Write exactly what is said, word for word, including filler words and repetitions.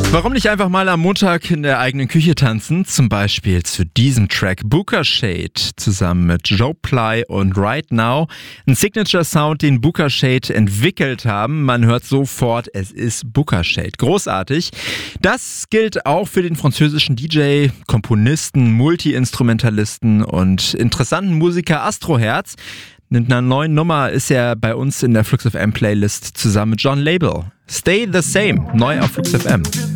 Warum nicht einfach mal am Montag in der eigenen Küche tanzen? Zum Beispiel zu diesem Track Booka Shade zusammen mit Joe Ply und Right Now. Ein Signature-Sound, den Booka Shade entwickelt haben. Man hört sofort, es ist Booka Shade. Großartig. Das gilt auch für den französischen D J, Komponisten, Multi-Instrumentalisten und interessanten Musiker Astroherz. Mit einer neuen Nummer ist er bei uns in der Flux F M Playlist zusammen mit John Label. Stay the Same, neu auf Flux F M.